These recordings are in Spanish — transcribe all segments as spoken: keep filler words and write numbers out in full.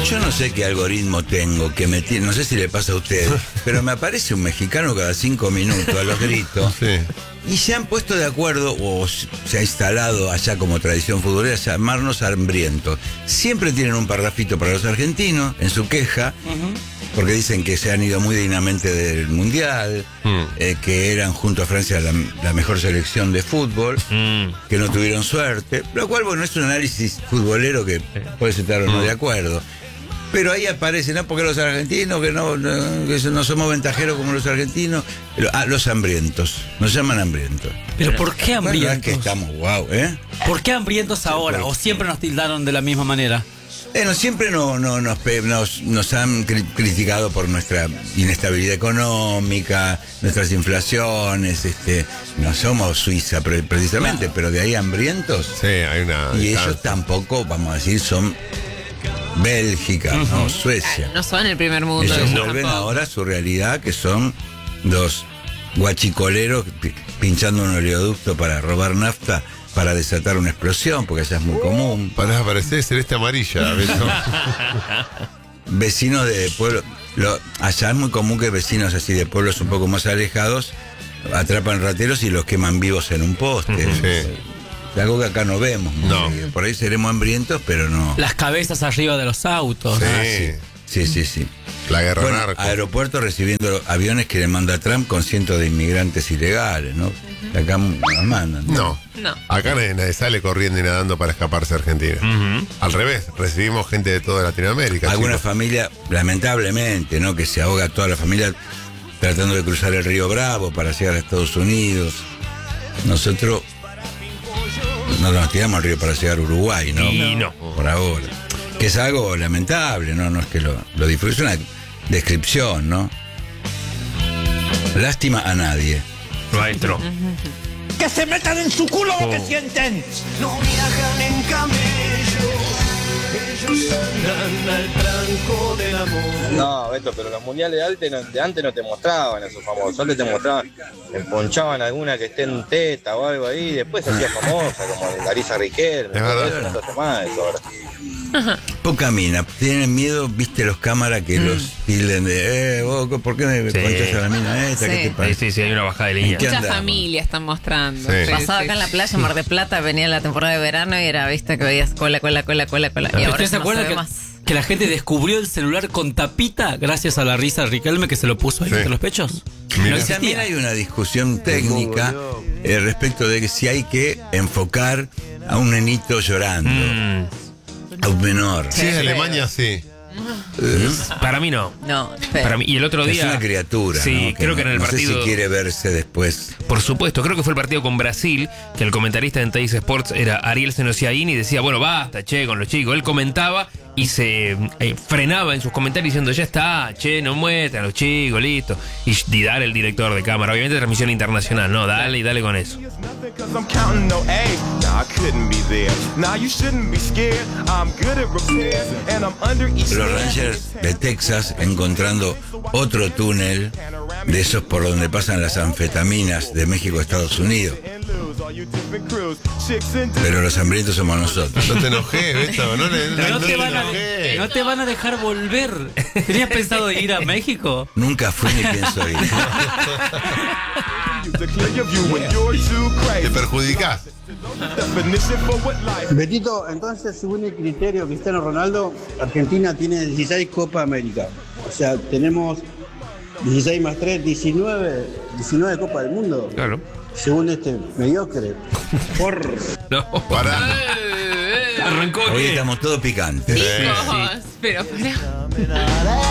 Yo no sé qué algoritmo tengo, que me tiene, no sé si le pasa a ustedes, pero me aparece un mexicano cada cinco minutos a los gritos. Sí. Y se han puesto de acuerdo, o se ha instalado allá como tradición futbolera, llamarnos hambrientos. Siempre tienen un parrafito para los argentinos en su queja, uh-huh. porque dicen que se han ido muy dignamente del Mundial, mm. eh, que eran junto a Francia la, la mejor selección de fútbol, mm. que no tuvieron suerte, lo cual, bueno, es un análisis futbolero que puede estar o no mm. de acuerdo. Pero ahí aparece, ¿no? Porque los argentinos, que no, no, que no somos ventajeros como los argentinos. Pero, ah, los hambrientos. Nos llaman hambrientos. ¿Pero por qué hambrientos? Bueno, es que estamos guau, ¿eh? ¿Por qué hambrientos ahora? ¿O siempre nos tildaron de la misma manera? Bueno, siempre no, no, nos, nos, nos han cri- criticado por nuestra inestabilidad económica, nuestras inflaciones. Este, no somos Suiza pre- precisamente, claro. pero de ahí hambrientos. Sí, hay una. Y distancia. Ellos tampoco, vamos a decir, son Bélgica, uh-huh. no, Suecia. No son el primer mundo. Ellos vuelven tampoco. Ahora a su realidad, que son dos guachicoleros p- pinchando un oleoducto para robar nafta, para desatar una explosión, porque allá es muy común. Para aparecer celeste amarilla. Vecinos de pueblos, lo, allá es muy común que vecinos así de pueblos un poco más alejados atrapan rateros y los queman vivos en un poste. Uh-huh. Sí. Algo que acá no vemos. No. Por ahí seremos hambrientos, pero no. Las cabezas arriba de los autos. Sí, ah, sí. sí, sí, sí. La guerra bueno, narco. Aeropuertos recibiendo aviones que le manda Trump con cientos de inmigrantes ilegales, ¿no? Uh-huh. Acá nos mandan. ¿no? No. No. Acá nadie, nadie sale corriendo y nadando para escaparse a Argentina. Uh-huh. Al revés, recibimos gente de toda Latinoamérica. Alguna familia, lamentablemente, ¿no? Que se ahoga toda la familia tratando de cruzar el río Bravo para llegar a Estados Unidos. Nosotros no nos tiramos al río para llegar a Uruguay, ¿no? Y no. Por ahora. Que es algo lamentable, ¿no? No es que lo, lo disfrute, es una descripción, ¿no? Lástima a nadie. Maestro. ¡Que se metan en su culo oh. lo que sienten! No viajan en camello, ellos andan al tranco del amor. No, Beto, pero los mundiales de antes no, de antes no te mostraban esos famosos, solo te mostraban, te ponchaban alguna que esté en teta o algo ahí, después se hacía famosa, como Larisa Riquelme, todo eso, no se hace más eso ahora. Ajá. Poca mina, tienen miedo, viste los cámaras que mm. los tilden de, eh, vos, ¿por qué me sí. ponchás a la mina esta? Sí. ¿Qué te pasa? Sí, sí, hay una bajada de línea. Mucha familia están mostrando. Sí. Pasaba acá en la playa, Mar de Plata, venía la temporada de verano y era, viste, que veías cola, cola, cola, cola, cola. Y ahora ¿Ustedes se acuerdan no se que, más? que la gente descubrió el celular con tapita gracias a la risa de Riquelme que se lo puso ahí sí. entre los pechos? No, también hay una discusión técnica eh, respecto de que si hay que enfocar a un nenito llorando. Mm. A un menor. Sí, en Alemania sí. Para mí no. No. Para mí. Y el otro día. Es una criatura. Sí, ¿no? Que creo que en el no partido. sé si quiere verse después. Por supuesto, creo que fue el partido con Brasil, que el comentarista en Teis Sports era Ariel Senosiaín y decía, bueno, basta, che, con los chicos. Él comentaba y se eh, frenaba en sus comentarios diciendo, ya está, che, no muestran a los chicos, listo. Y Didar, el director de cámara, obviamente transmisión internacional, no, dale y dale con eso. Los Rangers de Texas encontrando otro túnel de esos por donde pasan las anfetaminas de México a Estados Unidos. Pero los hambrientos somos nosotros. No te enojes, Beto. No, le, no, no, no, te te van a, no te van a dejar volver. ¿Tenías pensado ir a México? Nunca fui ni pienso ir. Te perjudicás. Betito, entonces según el criterio Cristiano Ronaldo, Argentina tiene dieciséis Copa América. O sea, tenemos dieciséis más tres, diecinueve, diecinueve Copas del Mundo. Claro. Según este mediocre. Por... No, para. Arrancó Hoy bien. Estamos todos picantes. Chicos, sí. Pero para.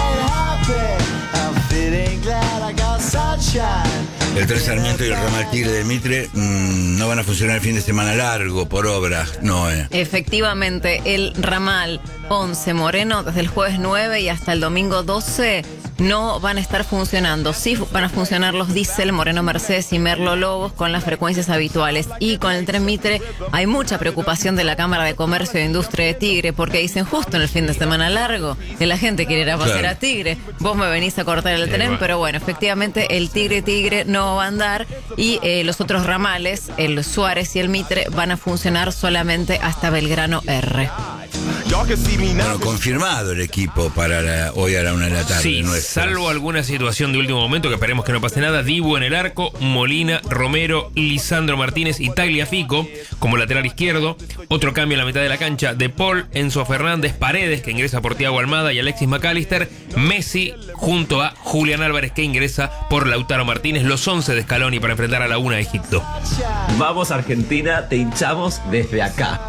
El Tren Sarmiento y el ramal Tigre de Mitre mmm, no van a funcionar el fin de semana largo por obras, no, eh. Efectivamente, el ramal once Moreno desde el jueves nueve y hasta el domingo doce no van a estar funcionando. Sí van a funcionar los diésel Moreno Mercedes y Merlo Lobos con las frecuencias habituales. Y con el Tren Mitre hay mucha preocupación de la Cámara de Comercio e Industria de Tigre porque dicen justo en el fin de semana largo que la gente quiere ir a pasear claro. a Tigre. Vos me venís a cortar el tren, bueno. pero bueno, efectivamente el Tigre Tigre no va a andar y eh, los otros ramales, el Suárez y el Mitre, van a funcionar solamente hasta Belgrano R. Bueno, confirmado el equipo para la- hoy a la una de la tarde. Sí, nuestra. salvo alguna situación de último momento que esperemos que no pase nada. Dibu en el arco, Molina, Romero, Lisandro Martínez y Tagliafico como lateral izquierdo. Otro cambio en la mitad de la cancha: De Paul, Enzo Fernández, Paredes, que ingresa por Thiago Almada, y Alexis McAllister. Messi junto a Julián Álvarez, que ingresa por Lautaro Martínez. Los once de Scaloni para enfrentar a la una de Egipto. Vamos Argentina, te hinchamos desde acá.